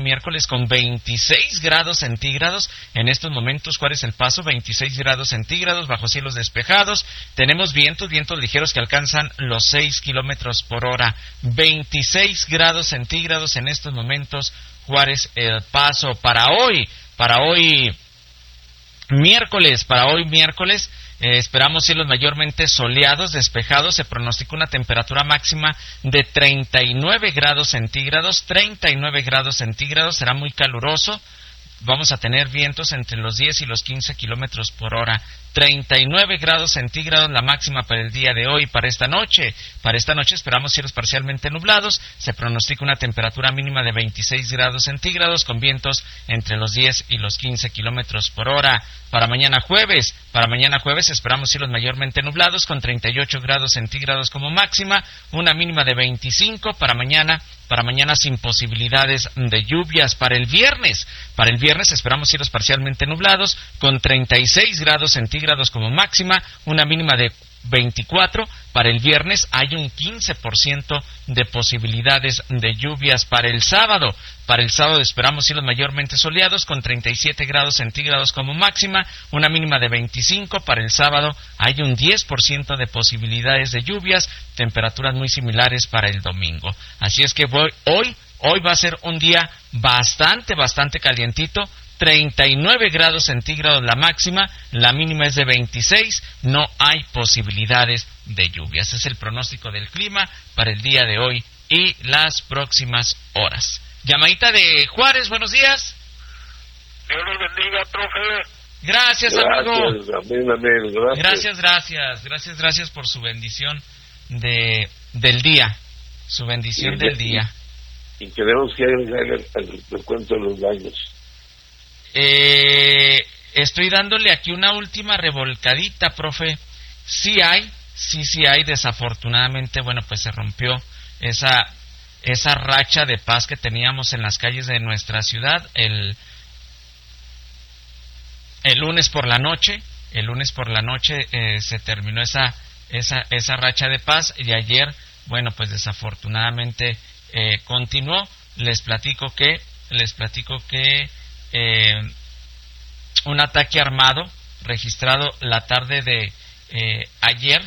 miércoles con 26 grados centígrados. En estos momentos, Juárez El Paso, 26 grados centígrados, bajo cielos despejados. Tenemos vientos ligeros que alcanzan los 6 kilómetros por hora. 26 grados centígrados en estos momentos, Juárez El Paso. Para hoy miércoles, esperamos cielos mayormente soleados, despejados. Se pronostica una temperatura máxima de 39 grados centígrados. 39 grados centígrados, será muy caluroso. Vamos a tener vientos entre los 10 y los 15 kilómetros por hora. 39 grados centígrados la máxima para el día de hoy. Para esta noche esperamos cielos parcialmente nublados. Se pronostica una temperatura mínima de 26 grados centígrados con vientos entre los 10 y los 15 kilómetros por hora. Para mañana jueves esperamos cielos mayormente nublados con 38 grados centígrados como máxima, una mínima de 25 para mañana sin posibilidades de lluvias. Para el viernes esperamos cielos parcialmente nublados con 36 grados centígrados como máxima, una mínima de 24. Para el viernes hay un 15% de posibilidades de lluvias. Para el sábado esperamos cielos mayormente soleados con 37 grados centígrados como máxima, una mínima de 25. Para el sábado hay un 10% de posibilidades de lluvias, temperaturas muy similares para el domingo. Así es que hoy va a ser un día bastante calientito. 39 grados centígrados la máxima, la mínima es de 26, no hay posibilidades de lluvias. Es el pronóstico del clima para el día de hoy y las próximas horas. Llamadita de Juárez, buenos días. Dios los bendiga, profe. Gracias, amigo. Gracias. Gracias por su bendición del día. Su bendición del día. Y queremos que haga el recuento de los daños. Estoy dándole aquí una última revolcadita, profe. Sí hay, desafortunadamente, bueno, pues se rompió esa racha de paz que teníamos en las calles de nuestra ciudad el lunes por la noche. Se terminó esa racha de paz, y ayer, bueno, pues desafortunadamente continuó. Les platico que un ataque armado registrado la tarde de ayer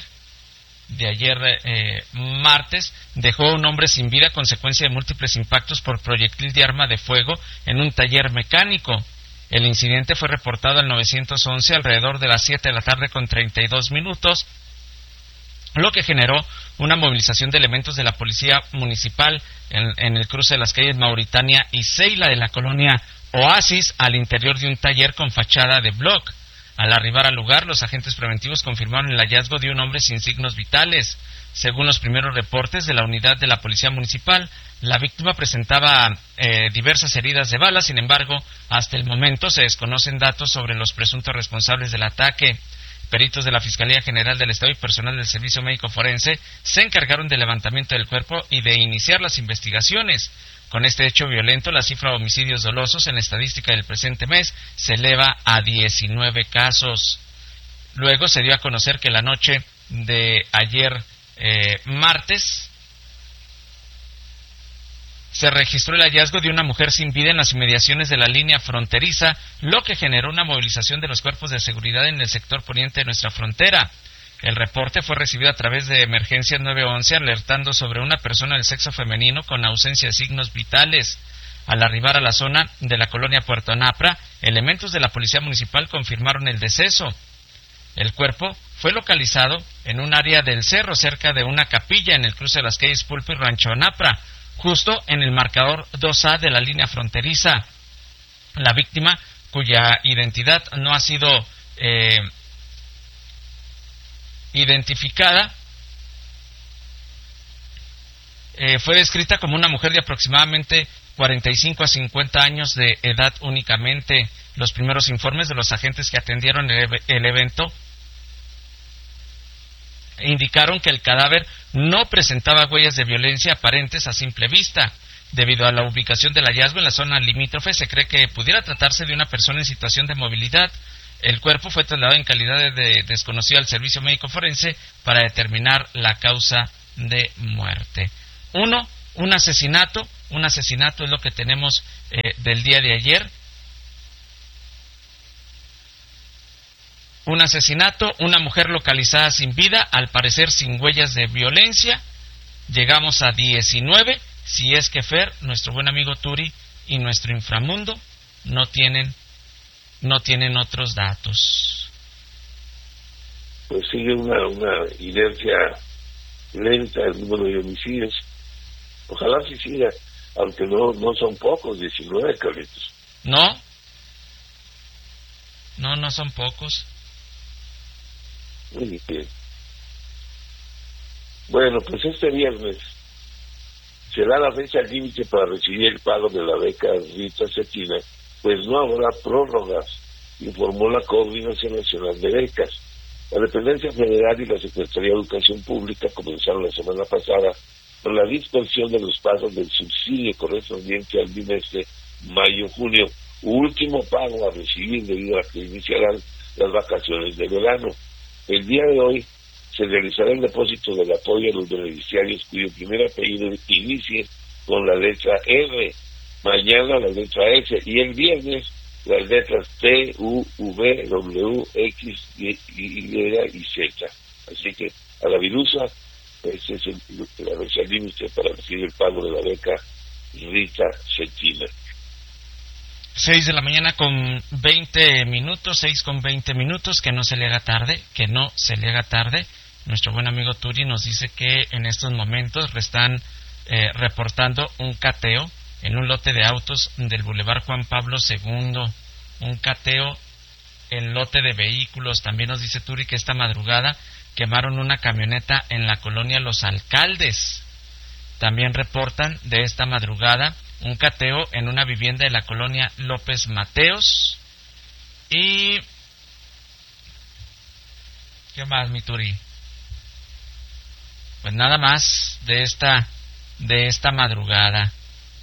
martes dejó a un hombre sin vida a consecuencia de múltiples impactos por proyectil de arma de fuego en un taller mecánico. El incidente fue reportado al 911 alrededor de las 7 de la tarde con 32 minutos, lo que generó una movilización de elementos de la policía municipal en el cruce de las calles Mauritania y Ceila de la colonia Oasis, al interior de un taller con fachada de bloc. Al arribar al lugar, los agentes preventivos confirmaron el hallazgo de un hombre sin signos vitales. Según los primeros reportes de la unidad de la policía municipal, la víctima presentaba diversas heridas de bala. Sin embargo, hasta el momento se desconocen datos sobre los presuntos responsables del ataque. Peritos de la Fiscalía General del Estado y personal del Servicio Médico Forense se encargaron del levantamiento del cuerpo y de iniciar las investigaciones. Con este hecho violento, la cifra de homicidios dolosos en la estadística del presente mes se eleva a 19 casos. Luego se dio a conocer que la noche de ayer martes se registró el hallazgo de una mujer sin vida en las inmediaciones de la línea fronteriza, lo que generó una movilización de los cuerpos de seguridad en el sector poniente de nuestra frontera. El reporte fue recibido a través de Emergencias 911, alertando sobre una persona del sexo femenino con ausencia de signos vitales. Al arribar a la zona de la colonia Puerto Napra, elementos de la policía municipal confirmaron el deceso. El cuerpo fue localizado en un área del cerro, cerca de una capilla en el cruce de las calles Pulpo y Rancho Napra, justo en el marcador 2A de la línea fronteriza. La víctima, cuya identidad no ha sido identificada, fue descrita como una mujer de aproximadamente 45 a 50 años de edad únicamente. Los primeros informes de los agentes que atendieron el evento indicaron que el cadáver no presentaba huellas de violencia aparentes a simple vista. Debido a la ubicación del hallazgo en la zona limítrofe, se cree que pudiera tratarse de una persona en situación de movilidad. El cuerpo fue trasladado en calidad de desconocido al Servicio Médico Forense para determinar la causa de muerte. Un asesinato Un asesinato es lo que tenemos del día de ayer. Un asesinato, una mujer localizada sin vida, al parecer sin huellas de violencia. Llegamos a 19, si es que Fer, nuestro buen amigo Turi y nuestro inframundo no tienen otros datos. Pues sigue una inercia lenta el número de homicidios. Ojalá sí siga, aunque no son pocos, 19, Carlitos. No son pocos. Muy bien. Bueno, pues este viernes será la fecha límite para recibir el pago de la beca Rita Cetina, pues no habrá prórrogas, informó la Coordinación Nacional de Becas. La Dependencia Federal y la Secretaría de Educación Pública comenzaron la semana pasada con la dispersión de los pagos del subsidio correspondiente al bimestre mayo-junio, último pago a recibir debido a que iniciarán las vacaciones de verano. El día de hoy se realizará el depósito del apoyo a los beneficiarios cuyo primer apellido inicie con la letra R, mañana la letra S y el viernes las letras T, U, V, W, X, Y y Z. Así que a la virusa, ese es la fecha límite para recibir el pago de la beca Rita Cetina. 6 de la mañana con 20 minutos, 6 con 20 minutos, que no se le haga tarde. Nuestro buen amigo Turi nos dice que en estos momentos están reportando un cateo en un lote de autos del Boulevard Juan Pablo II, un cateo en lote de vehículos. También nos dice Turi que esta madrugada quemaron una camioneta en la colonia Los Alcaldes. También reportan de esta madrugada un cateo en una vivienda de la colonia López Mateos. Y ¿qué más, mi Turi? Pues nada más de esta madrugada.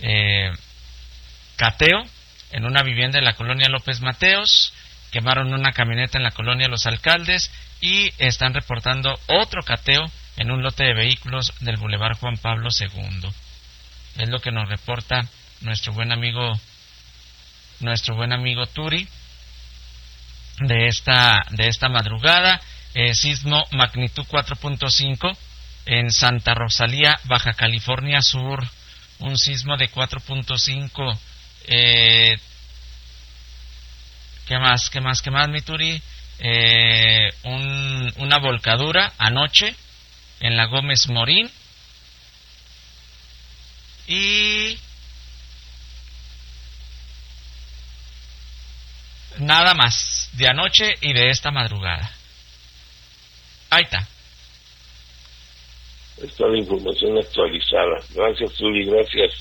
Cateo en una vivienda de la colonia López Mateos, quemaron una camioneta en la colonia Los Alcaldes y están reportando otro cateo en un lote de vehículos del Boulevard Juan Pablo II. Es lo que nos reporta nuestro buen amigo Turi de esta madrugada. Sismo magnitud 4.5 en Santa Rosalía, Baja California Sur. Un sismo de 4.5. ¿Qué más, mi Turi? Una volcadura anoche en la Gómez Morín. Y nada más de anoche y de esta madrugada. Ahí está. Esta es la información actualizada. Gracias, Turi, gracias.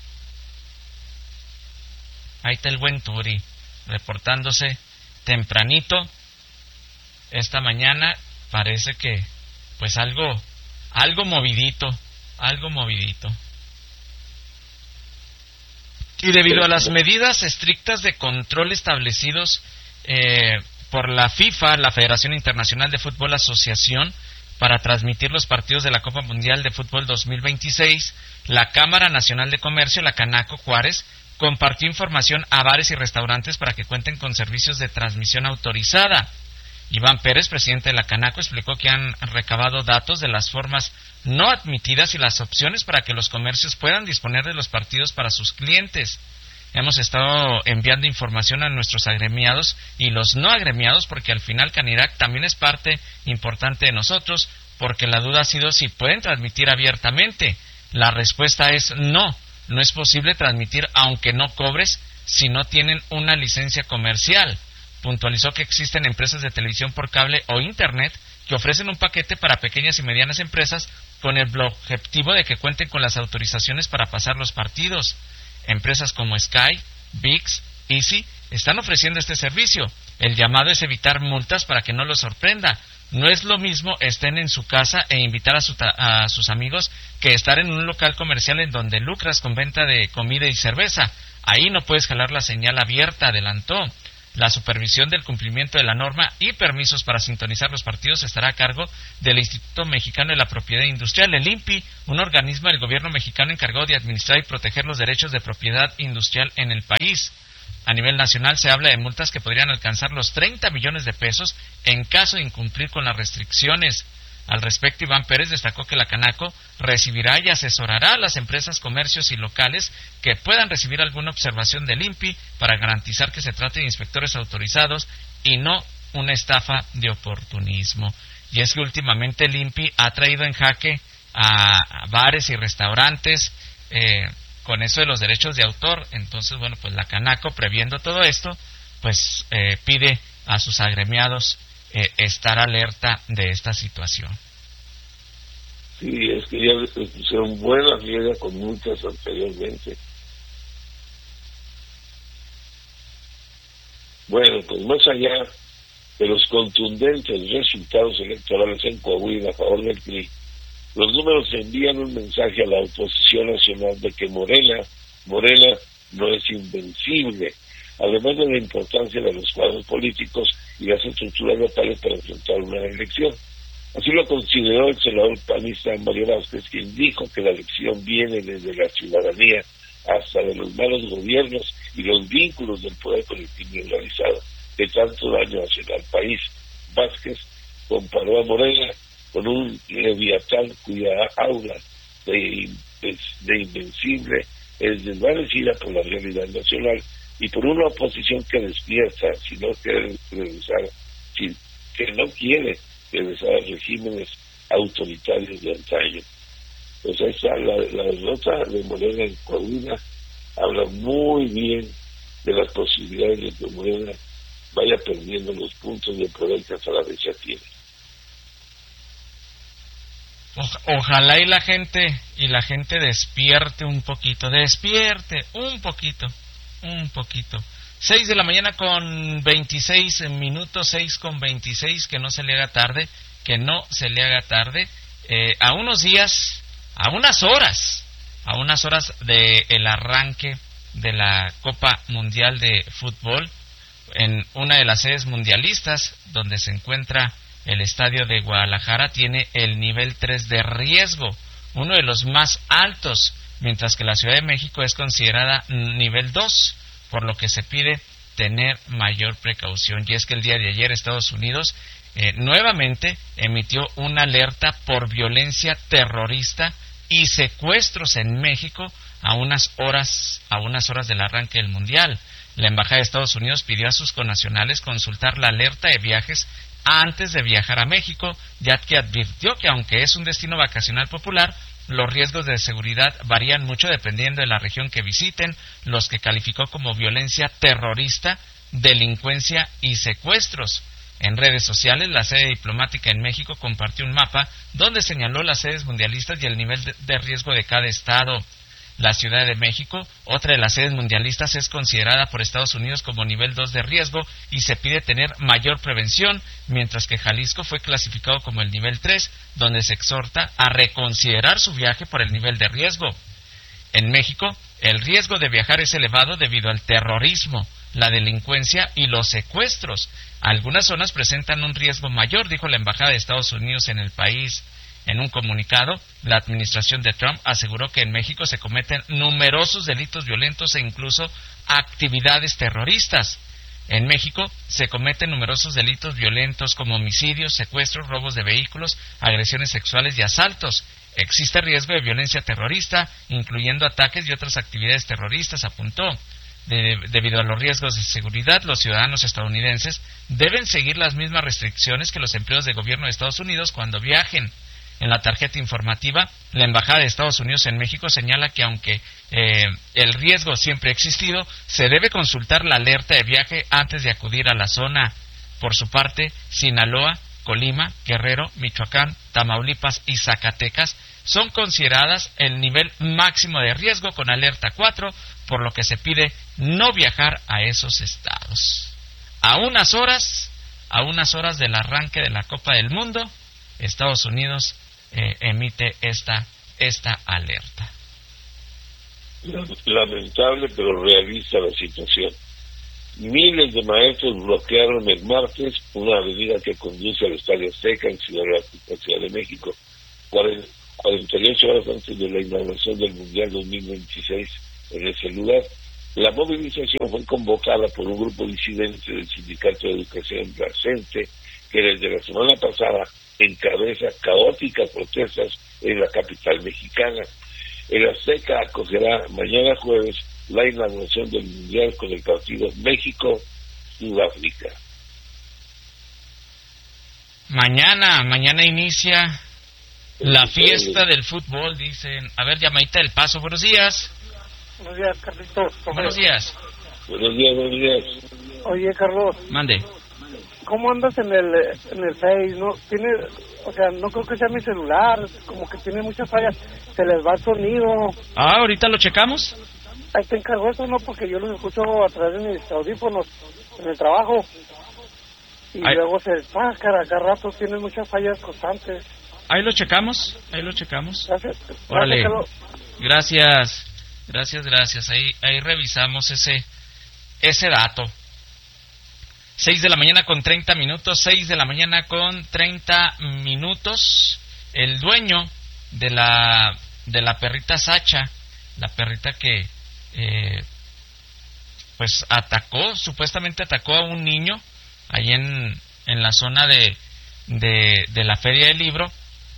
Ahí está el buen Turi, reportándose tempranito. Esta mañana parece que, pues algo movidito. Y debido a las medidas estrictas de control establecidos por la FIFA, la Federación Internacional de Fútbol Asociación, para transmitir los partidos de la Copa Mundial de Fútbol 2026, la Cámara Nacional de Comercio, la Canaco Juárez, compartió información a bares y restaurantes para que cuenten con servicios de transmisión autorizada. Iván Pérez, presidente de la Canaco, explicó que han recabado datos de las formas no admitidas y las opciones para que los comercios puedan disponer de los partidos para sus clientes. Hemos estado enviando información a nuestros agremiados y los no agremiados, porque al final Canirac también es parte importante de nosotros, porque la duda ha sido si pueden transmitir abiertamente. La respuesta es no es posible transmitir aunque no cobres si no tienen una licencia comercial. Puntualizó que existen empresas de televisión por cable o internet que ofrecen un paquete para pequeñas y medianas empresas con el objetivo de que cuenten con las autorizaciones para pasar los partidos. Empresas como Sky, ViX, Easy están ofreciendo este servicio. El llamado es evitar multas para que no los sorprenda. No es lo mismo estén en su casa e invitar a sus amigos que estar en un local comercial en donde lucras con venta de comida y cerveza. Ahí no puedes jalar la señal abierta, adelantó. La supervisión del cumplimiento de la norma y permisos para sintonizar los partidos estará a cargo del Instituto Mexicano de la Propiedad Industrial, el INPI, un organismo del gobierno mexicano encargado de administrar y proteger los derechos de propiedad industrial en el país. A nivel nacional se habla de multas que podrían alcanzar los 30 millones de pesos en caso de incumplir con las restricciones. Al respecto, Iván Pérez destacó que la Canaco recibirá y asesorará a las empresas, comercios y locales que puedan recibir alguna observación del INPI para garantizar que se trate de inspectores autorizados y no una estafa de oportunismo. Y es que últimamente el INPI ha traído en jaque a bares y restaurantes con eso de los derechos de autor. Entonces, bueno, pues la Canaco, previendo todo esto, pues pide a sus agremiados estar alerta de esta situación. Sí, es que ya les pusieron buena riega con multas anteriormente. Bueno, pues más allá de los contundentes resultados electorales en Coahuila a favor del PRI, los números envían un mensaje a la oposición nacional de que Morena no es invencible, además de la importancia de los cuadros políticos y las estructuras locales para enfrentar una elección. Así lo consideró el senador panista Mario Vázquez, quien dijo que la elección viene desde la ciudadanía hasta de los malos gobiernos y los vínculos del poder colectivo organizado que tanto daño hacen al país. Vázquez comparó a Morena con un leviatán cuya aura de invencible es desvanecida por la realidad nacional y por una oposición que despierta, que no quiere regresar a regímenes autoritarios de antaño. Pues ahí está la derrota de Morena en Coahuila, habla muy bien de las posibilidades de que Morena vaya perdiendo los puntos de poder que hasta la vez ya tiene. Ojalá y la gente despierte un poquito. 6 de la mañana con 26 minutos, 6:26, que no se le haga tarde, a unos días, a unas horas del arranque de la Copa Mundial de Fútbol, en una de las sedes mundialistas, donde se encuentra el estadio de Guadalajara, tiene el nivel 3 de riesgo, uno de los más altos, mientras que la Ciudad de México es considerada nivel 2, por lo que se pide tener mayor precaución. Y es que el día de ayer Estados Unidos nuevamente emitió una alerta por violencia terrorista y secuestros en México a unas horas del arranque del Mundial. La Embajada de Estados Unidos pidió a sus connacionales consultar la alerta de viajes antes de viajar a México, ya que advirtió que aunque es un destino vacacional popular, los riesgos de seguridad varían mucho dependiendo de la región que visiten, los que calificó como violencia terrorista, delincuencia y secuestros. En redes sociales, la sede diplomática en México compartió un mapa donde señaló las sedes mundialistas y el nivel de riesgo de cada estado. La Ciudad de México, otra de las sedes mundialistas, es considerada por Estados Unidos como nivel 2 de riesgo y se pide tener mayor prevención, mientras que Jalisco fue clasificado como el nivel 3, donde se exhorta a reconsiderar su viaje por el nivel de riesgo. En México, el riesgo de viajar es elevado debido al terrorismo, la delincuencia y los secuestros. Algunas zonas presentan un riesgo mayor, dijo la Embajada de Estados Unidos en el país. En un comunicado, la administración de Trump aseguró que en México se cometen numerosos delitos violentos e incluso actividades terroristas. En México se cometen numerosos delitos violentos como homicidios, secuestros, robos de vehículos, agresiones sexuales y asaltos. Existe riesgo de violencia terrorista, incluyendo ataques y otras actividades terroristas, apuntó. Debido a los riesgos de seguridad, los ciudadanos estadounidenses deben seguir las mismas restricciones que los empleados de gobierno de Estados Unidos cuando viajen. En la tarjeta informativa, la Embajada de Estados Unidos en México señala que aunque el riesgo siempre ha existido, se debe consultar la alerta de viaje antes de acudir a la zona. Por su parte, Sinaloa, Colima, Guerrero, Michoacán, Tamaulipas y Zacatecas son consideradas el nivel máximo de riesgo con alerta 4, por lo que se pide no viajar a esos estados. A unas horas del arranque de la Copa del Mundo, Estados Unidos emite esta alerta. Lamentable pero realista la situación. Miles de maestros bloquearon el martes una avenida que conduce al Estadio Azteca en Ciudad de México, 48 horas antes de la inauguración del Mundial 2026 en ese lugar. La movilización fue convocada por un grupo disidente del Sindicato de Educación Placente, que desde la semana pasada encabeza caóticas protestas en la capital mexicana. El Azteca acogerá mañana jueves la inauguración del Mundial con el partido México-Sudáfrica. Mañana inicia la fiesta del fútbol, dicen. A ver, llamadita del Paso, buenos días. Buenos días, Carlitos. Buenos días. Buenos días. Oye, Carlos. Mande. ¿Cómo andas en el Face? No tiene, o sea, no creo que sea mi celular, como que tiene muchas fallas, se les va el sonido. Ahorita lo checamos. Ahí te encargo eso, ¿no? Porque yo los escucho a través de mis audífonos en el trabajo. Y luego se despacan, cada rato tienen muchas fallas constantes. Ahí lo checamos. Gracias. Órale. Gracias. Ahí revisamos ese dato. 6 de la mañana con 30 minutos. El dueño de la perrita Sacha, la perrita que pues supuestamente atacó a un niño ahí en la zona de la Feria del Libro.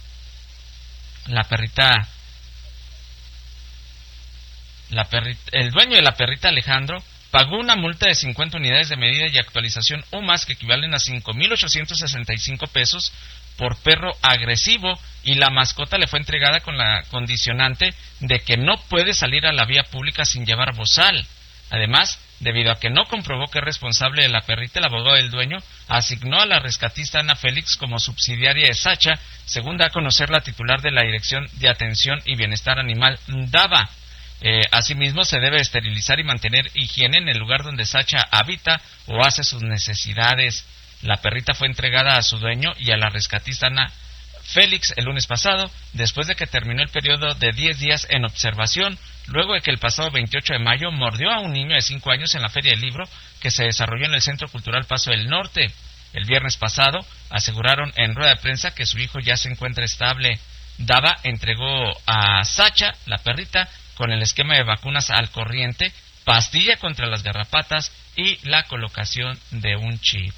El dueño de la perrita, Alejandro, pagó una multa de 50 unidades de medida y actualización o más, que equivalen a 5,865 pesos por perro agresivo, y la mascota le fue entregada con la condicionante de que no puede salir a la vía pública sin llevar bozal. Además, debido a que no comprobó que es responsable de la perrita, el abogado del dueño asignó a la rescatista Ana Félix como subsidiaria de Sacha, según da a conocer la titular de la Dirección de Atención y Bienestar Animal, DABA. Asimismo, se debe esterilizar y mantener higiene en el lugar donde Sacha habita o hace sus necesidades. La perrita fue entregada a su dueño y a la rescatista Ana Félix el lunes pasado, después de que terminó el periodo de 10 días en observación, luego de que el pasado 28 de mayo mordió a un niño de 5 años en la Feria del Libro que se desarrolló en el Centro Cultural Paso del Norte. El viernes pasado aseguraron en rueda de prensa que su hijo ya se encuentra estable. DABA entregó a Sacha, la perrita, con el esquema de vacunas al corriente, pastilla contra las garrapatas y la colocación de un chip.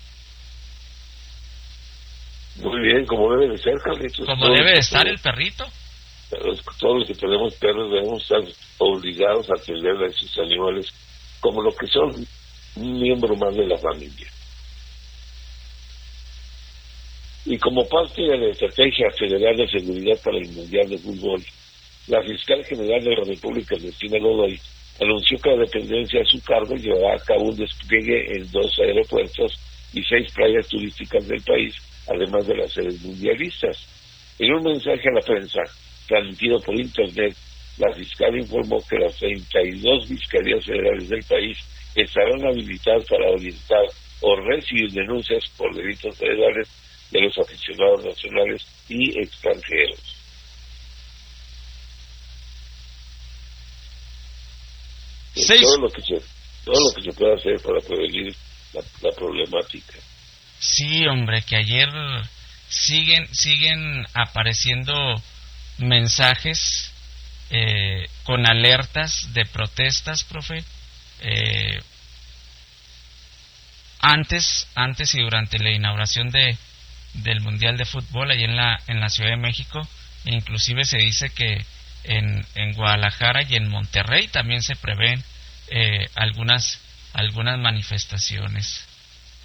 Muy bien, como debe de ser, Carlitos. Como debe de estar el perrito. Todos los que tenemos perros debemos estar obligados a atender a esos animales como lo que son, un miembro más de la familia. Y como parte de la Estrategia Federal de Seguridad para el Mundial de Fútbol, la fiscal general de la República, Ernestina Godoy, anunció que la dependencia a su cargo llevará a cabo un despliegue en 2 aeropuertos y 6 playas turísticas del país, además de las sedes mundialistas. En un mensaje a la prensa, transmitido por internet, la fiscal informó que las 32 fiscalías federales del país estarán habilitadas para orientar o recibir denuncias por delitos federales de los aficionados nacionales y extranjeros. Todo lo que se pueda hacer para prevenir la problemática. Sí, hombre, que ayer siguen apareciendo mensajes con alertas de protestas, profe. Antes y durante la inauguración del Mundial de Fútbol ahí en la Ciudad de México, e inclusive se dice que en Guadalajara y en Monterrey también se prevén algunas manifestaciones.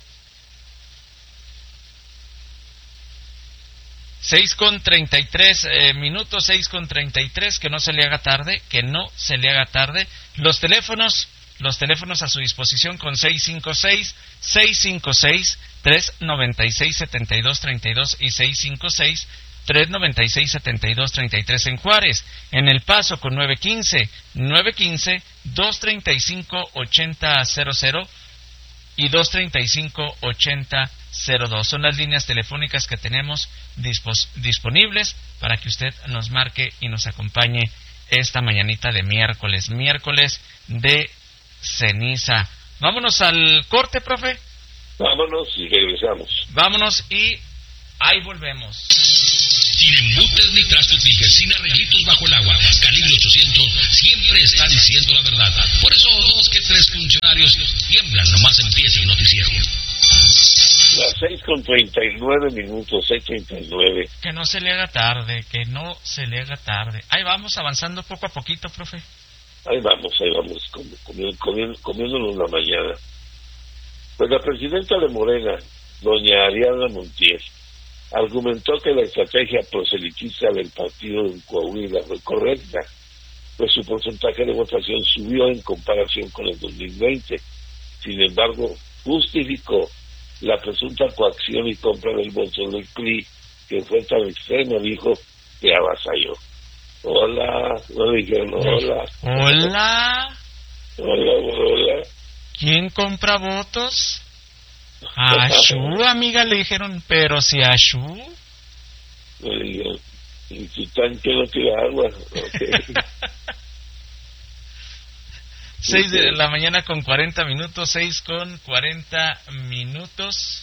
6:33 minutos, 6:33, que no se le haga tarde. Los teléfonos a su disposición con 656-396-7232 y 656-396-7233 en Juárez. En El Paso con 915-235-8000 y 235-8002. Son las líneas telefónicas que tenemos disponibles para que usted nos marque y nos acompañe esta mañanita de miércoles de ceniza. Vámonos al corte, profe. Vámonos y regresamos. Vámonos y ahí volvemos. Sin embutes ni trastos ni sin arreglitos bajo el agua. Calibre 800 siempre está diciendo la verdad. Por eso 2 que 3 funcionarios tiemblan nomás empieza el noticiero. Las 6:39, 6:39. Que no se le haga tarde, que no se le haga tarde. Ahí vamos avanzando poco a poquito, profe. Ahí vamos, comiéndonos la mañana. Pues la presidenta de Morena, doña Ariadna Montiel, argumentó que la estrategia proselitista del partido en Coahuila fue correcta, pues su porcentaje de votación subió en comparación con el 2020. Sin embargo, justificó la presunta coacción y compra del voto del PRI, que fue tan extrema, dijo, que avasalló. Hola, no dijeron hola. Hola. Hola. ¿Quién compra votos? A Ashu, amiga, le dijeron, pero si Ashu. Le dijeron, y tu tanque no tira agua. Okay. 6 de la mañana con 40 minutos, 6 con 40 minutos.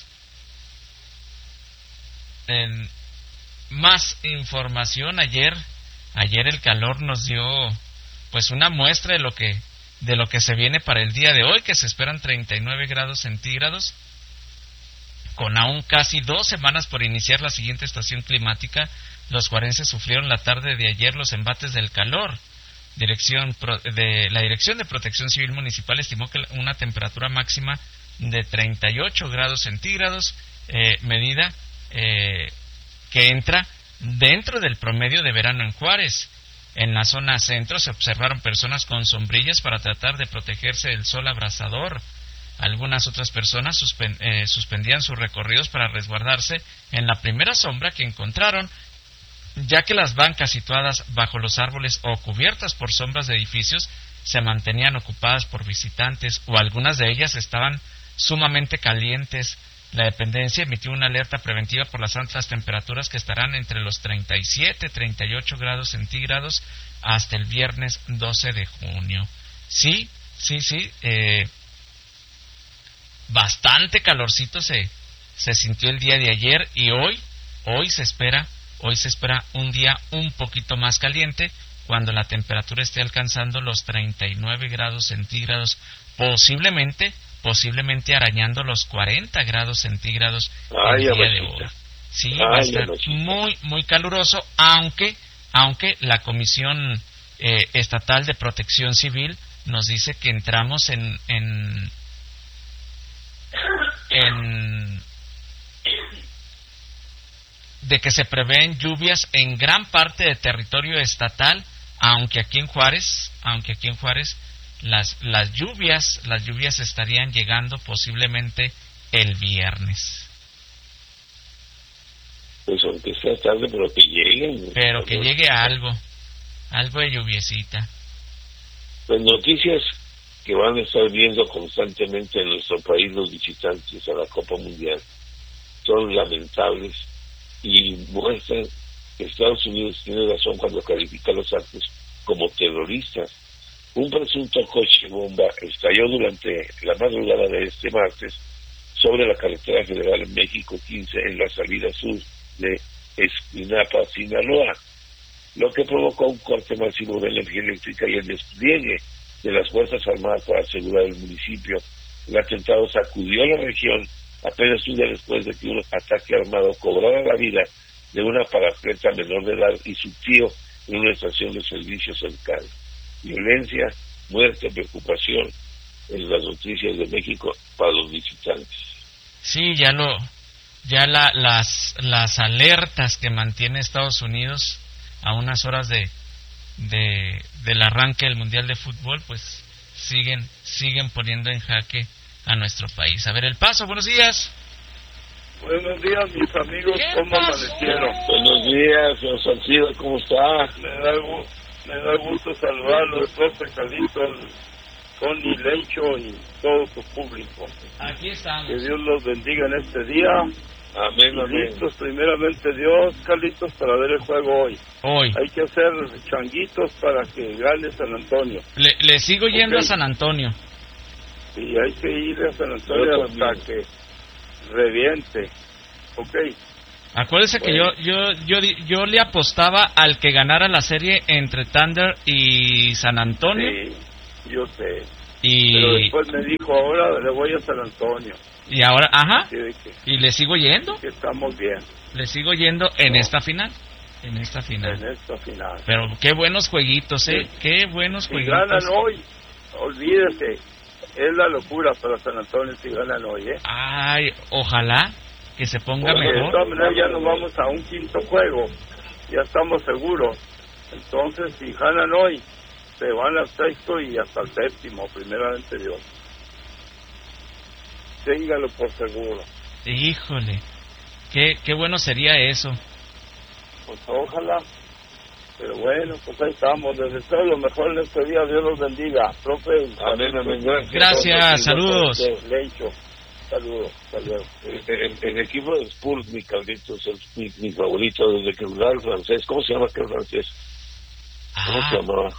En más información, ayer el calor nos dio pues una muestra de lo que se viene para el día de hoy, que se esperan 39 grados centígrados, con aún casi 2 semanas por iniciar la siguiente estación climática. Los juarenses sufrieron la tarde de ayer los embates del calor. La Dirección de Protección Civil Municipal estimó que una temperatura máxima de 38 grados centígrados, medida que entra dentro del promedio de verano en Juárez. En la zona centro se observaron personas con sombrillas para tratar de protegerse del sol abrasador. Algunas otras personas suspendían sus recorridos para resguardarse en la primera sombra que encontraron, ya que las bancas situadas bajo los árboles o cubiertas por sombras de edificios se mantenían ocupadas por visitantes, o algunas de ellas estaban sumamente calientes. La dependencia emitió una alerta preventiva por las altas temperaturas que estarán entre los 37 y 38 grados centígrados hasta el viernes 12 de junio. Sí, bastante calorcito se sintió el día de ayer, y hoy se espera un día un poquito más caliente, cuando la temperatura esté alcanzando los 39 grados centígrados, posiblemente arañando los 40 grados centígrados el día de hoy. Sí, va a estar muy, muy caluroso, aunque la Comisión Estatal de Protección Civil nos dice que entramos en de que se prevén lluvias en gran parte del territorio estatal, aunque aquí en Juárez las lluvias estarían llegando posiblemente el viernes. Pues aunque sea tarde, pero que lleguen. Pero que llegue algo de lluviecita. Pues noticias que van a estar viendo constantemente en nuestro país los visitantes a la Copa Mundial son lamentables y muestran que Estados Unidos tiene razón cuando califica los actos como terroristas. Un presunto coche bomba estalló durante la madrugada de este martes sobre la carretera federal México 15 en la salida sur de Esquinapa, Sinaloa, lo que provocó un corte masivo de energía eléctrica y el despliegue de las Fuerzas Armadas para asegurar el municipio. El atentado sacudió la región apenas un día después de que un ataque armado cobrara la vida de una parapleta menor de edad y su tío en una estación de servicio cercana. Violencia, muerte, preocupación en las noticias de México para los visitantes. Sí, las alertas que mantiene Estados Unidos a unas horas del arranque del Mundial de Fútbol, pues siguen poniendo en jaque a nuestro país. A ver, El Paso, buenos días. Buenos días, mis amigos, ¿cómo amanecieron? Buenos días, señor Salcido, ¿cómo está? Me da gusto saludarlos, profe Calito, Tony, Lencho y todo tu público. Aquí estamos. Que Dios los bendiga en este día. Amén, amén. Listos, primeramente Dios, Carlitos, para ver el juego hoy. Hay que hacer changuitos para que gane San Antonio. Le sigo yendo a San Antonio. Sí, hay que ir a San Antonio hasta que reviente. Ok. Acuérdese que yo le apostaba al que ganara la serie entre Thunder y San Antonio. Sí, yo sé. Y... Pero después me dijo, ahora le voy a San Antonio. Y ahora, ajá. Que y le sigo yendo. Que estamos bien. Le sigo yendo en esta final. En esta final. Pero qué buenos jueguitos, sí. Qué buenos jueguitos. Si ganan hoy, olvídese. Es la locura para San Antonio si ganan hoy, Ay, ojalá que se ponga mejor. De todas maneras ya nos vamos a un quinto juego. Ya estamos seguros. Entonces, si ganan hoy, se van al sexto y hasta el séptimo, primeramente Dios. Téngalo por seguro. Híjole, qué bueno sería eso. Pues ojalá. Pero bueno, pues ahí estamos. Les deseo lo mejor en este día. Dios los bendiga. Profe. Amén. Gracias, saludos. Leicho. Saludos. El equipo de Spurs, mi Carlitos, es mi favorito desde que jugaba el francés. ¿Cómo se llama aquel francés? ¿Cómo se llamaba?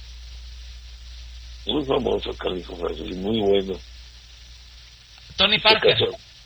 Muy famoso, Carlitos francés, muy bueno. Tony Parker.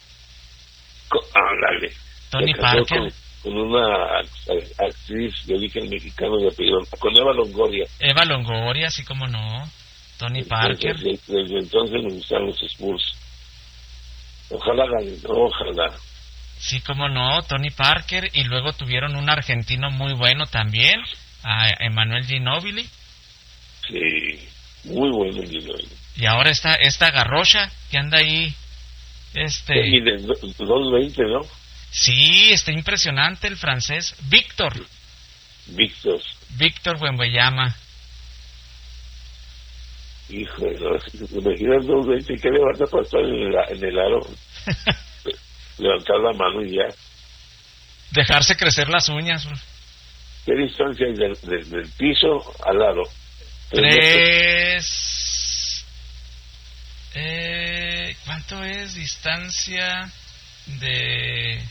Ándale. Tony Parker. Con una actriz de origen mexicano de apellido, con Eva Longoria. Eva Longoria, sí, como no. Tony Parker. Desde entonces me gustan los Spurs. Ojalá ganen, ojalá. Sí, como no, Tony Parker. Y luego tuvieron un argentino muy bueno también, a Emmanuel Ginóbili. Sí, muy bueno Ginóbili. Y ahora esta Garrocha que anda ahí. Y de 220, ¿no? Sí, está impresionante el francés. Víctor Wembanyama. Híjole, imagínate 220, ¿qué le vas a pasar en el aro? Levantar la mano y ya. Dejarse crecer las uñas. ¿Qué distancia hay del piso al aro? 3... ¿Cuánto es distancia de...?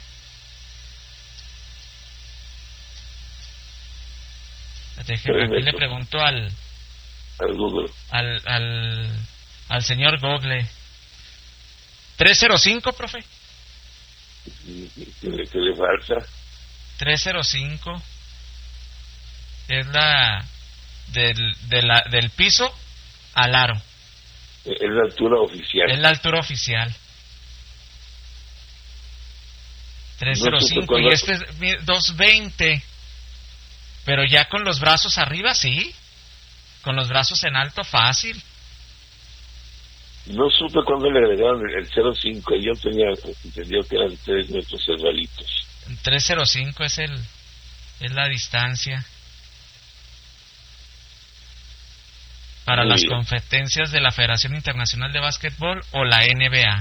Déjeme, aquí le pregunto al Google. Al señor Google. 305, profe. ¿Qué le falta? 305 es la del piso al aro. Es la altura oficial. Es la altura oficial. 305 y este es 220. Pero ya con los brazos arriba, sí. Con los brazos en alto, fácil. No supe cuándo le agregaron el 05. Yo tenía entendido que eran 3 metros cerraditos. 305 es la distancia para las competencias de la Federación Internacional de Básquetbol o la NBA.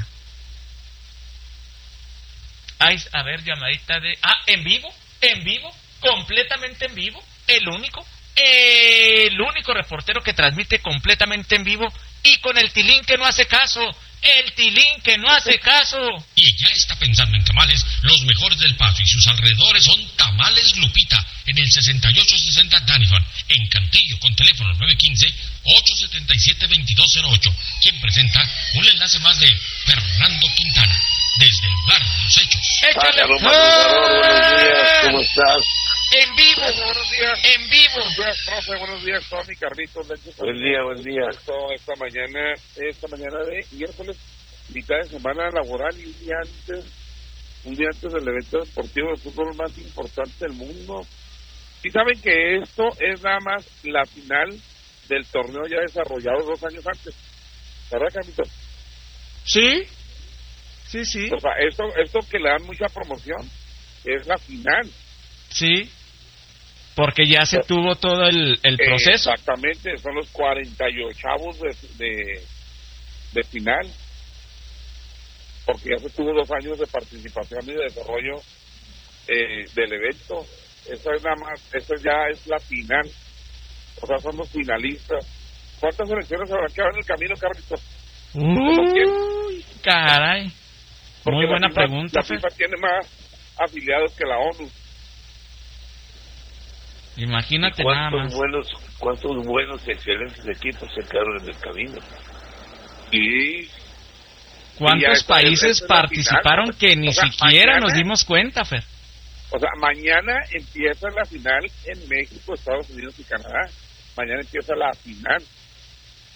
A ver, llamadita de... en vivo, completamente en vivo, el único reportero que transmite completamente en vivo y con el tilín que no hace caso. Y ya está pensando en tamales, los mejores del Paso y sus alrededores son Tamales Lupita, en el 6860 Daniford, en Cantillo, con teléfono 915-877-2208, quien presenta un enlace más de Fernando Quintana, desde el lugar de los hechos. ¡Échale! Buenos días, ¿cómo estás? En vivo, buenos días. En vivo. Buenos días, profe, buenos días, Tony, Carlitos. Buen día. Esta mañana de miércoles, mitad de semana laboral y un día antes del evento deportivo de fútbol más importante del mundo. ¿Sí saben que esto es nada más la final del torneo ya desarrollado 2 años antes? ¿Verdad, Carlitos? Sí. O sea, esto que le dan mucha promoción es la final. Sí, porque ya se tuvo todo el proceso. Exactamente, son los 48avos de final, porque ya se tuvo 2 años de participación y de desarrollo del evento. Eso ya es la final, o sea, son los finalistas. ¿Cuántas elecciones habrá quedado en el camino, Carlitos? Uy, caray. Muy buena pregunta. La FIFA tiene más afiliados que la ONU. Imagínate nada más. ¿Cuántos buenos, excelentes equipos se quedaron en el camino? Sí. ¿Cuántos países participaron que ni siquiera mañana, nos dimos cuenta, Fer? O sea, mañana empieza la final en México, Estados Unidos y Canadá. Mañana empieza la final.